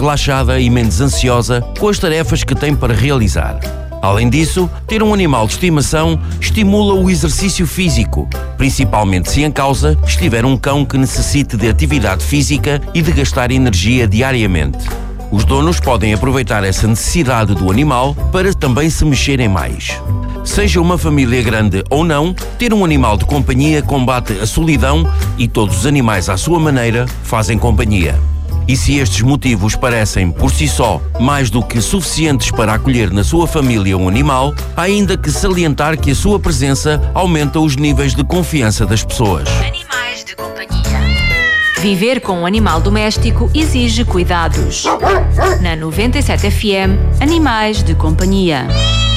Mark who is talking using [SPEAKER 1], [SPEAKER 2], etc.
[SPEAKER 1] relaxada e menos ansiosa com as tarefas que tem para realizar. Além disso, ter um animal de estimação estimula o exercício físico, principalmente se em causa estiver um cão que necessite de atividade física e de gastar energia diariamente. Os donos podem aproveitar essa necessidade do animal para também se mexerem mais. Seja uma família grande ou não, ter um animal de companhia combate a solidão e todos os animais à sua maneira fazem companhia. E se estes motivos parecem, por si só, mais do que suficientes para acolher na sua família um animal, há ainda que salientar que a sua presença aumenta os níveis de confiança das pessoas.
[SPEAKER 2] Animais de companhia. Viver com um animal doméstico exige cuidados. Na 97 FM, Animais de Companhia.